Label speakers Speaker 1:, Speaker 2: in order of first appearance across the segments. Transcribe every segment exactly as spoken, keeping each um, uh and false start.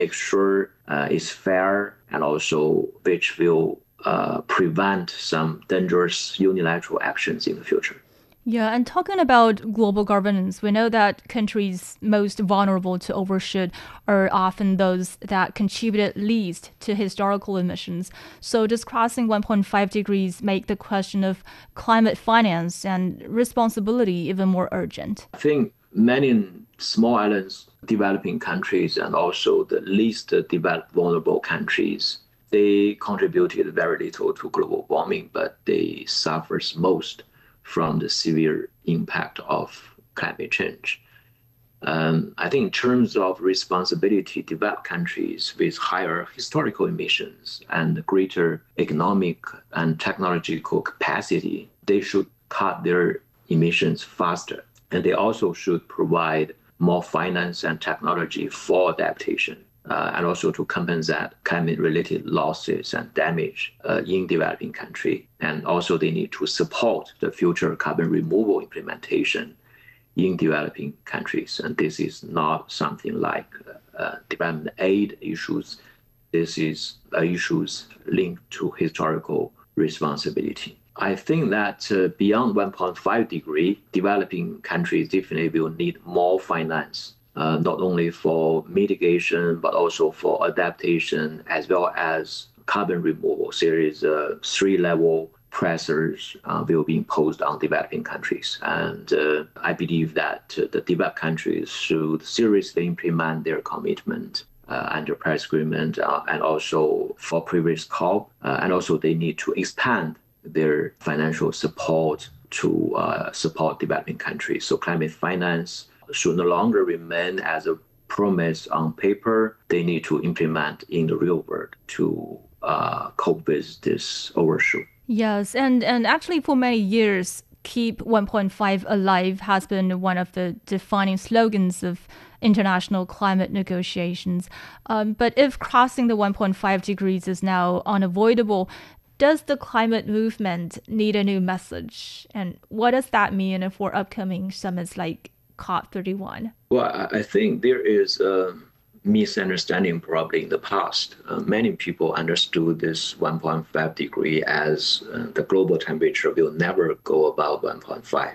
Speaker 1: make sure uh, it's fair and also which will uh, prevent some dangerous unilateral actions in the future.
Speaker 2: Yeah, and talking about global governance, we know that countries most vulnerable to overshoot are often those that contributed least to historical emissions. So does crossing one point five degrees make the question of climate finance and responsibility even more urgent?
Speaker 1: I think many small islands, developing countries, and also the least developed vulnerable countries, they contributed very little to global warming, but they suffers most from the severe impact of climate change. Um, I think in terms of responsibility, developed countries with higher historical emissions and greater economic and technological capacity, they should cut their emissions faster. And they also should provide more finance and technology for adaptation. Uh, and also to compensate climate-related losses and damage uh, in developing country. And also they need to support the future carbon removal implementation in developing countries. And this is not something like uh, development aid issues. This is uh, issues linked to historical responsibility. I think that uh, beyond one point five degree, developing countries definitely will need more finance, uh, not only for mitigation, but also for adaptation, as well as carbon removal. There is a three-level pressures uh, will be imposed on developing countries. And uh, I believe that uh, the developed countries should seriously implement their commitment uh, under Paris Agreement uh, and also for previous COP. Uh, and also they need to expand their financial support to uh, support developing countries. So climate finance should no longer remain as a promise on paper. They need to implement in the real world to uh, cope with this overshoot.
Speaker 2: Yes, and, and actually for many years, Keep one point five Alive has been one of the defining slogans of international climate negotiations. Um, but if crossing the one point five degrees is now unavoidable, does the climate movement need a new message? And what does that mean for upcoming summits like COP thirty-one?
Speaker 1: Well, I think there is a misunderstanding probably in the past. Uh, many people understood this one point five degree as uh, the global temperature will never go above one point five.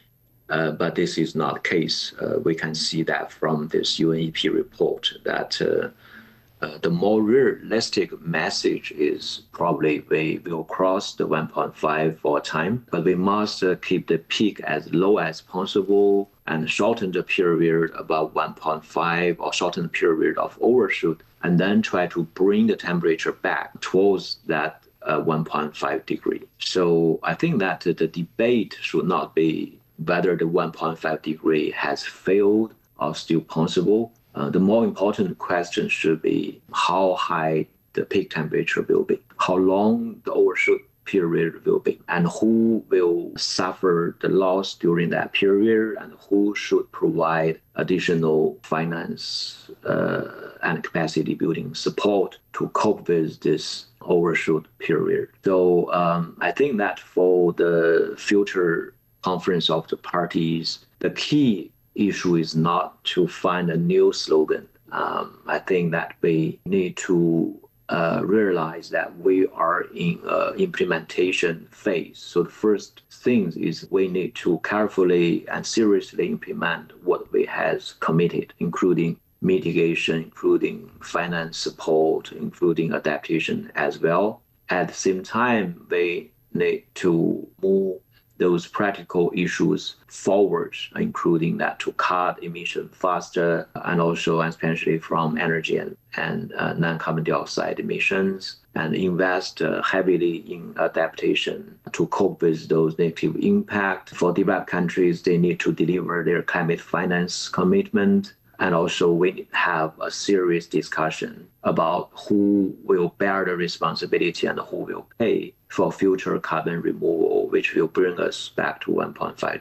Speaker 1: Uh, but this is not the case. Uh, we can see that from this U N E P report that uh, uh, the more realistic message is probably we will cross the one point five for a time, but we must uh, keep the peak as low as possible and shorten the period above one point five or shorten the period of overshoot, and then try to bring the temperature back towards that uh, one point five degree. So I think that uh, the debate should not be whether the one point five degree has failed or still possible. Uh, the more important question should be how high the peak temperature will be, how long the overshoot period will be, and who will suffer the loss during that period, and who should provide additional finance uh, and capacity building support to cope with this overshoot period. So um, I think that for the future conference of the parties, the key issue is not to find a new slogan. Um, I think that we need to uh, realize that we are in an implementation phase. So the first thing is we need to carefully and seriously implement what we have committed, including mitigation, including finance support, including adaptation as well. At the same time, we need to move those practical issues forward, including that to cut emission faster and also especially from energy and, and uh, non-carbon dioxide emissions, and invest uh, heavily in adaptation to cope with those negative impacts. For developed countries, they need to deliver their climate finance commitment. And also we have a serious discussion about who will bear the responsibility and who will pay for future carbon removal, which will bring us back to one point five degree.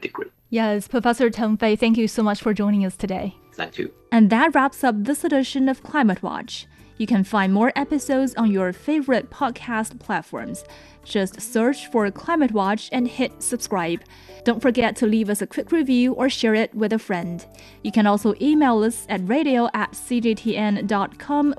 Speaker 2: Yes, Professor Teng Fei, thank you so much for joining us today.
Speaker 1: Thank you.
Speaker 2: And that wraps up this edition of Climate Watch. You can find more episodes on your favorite podcast platforms. Just search for Climate Watch and hit subscribe. Don't forget to leave us a quick review or share it with a friend. You can also email us at radio at c j t n dot com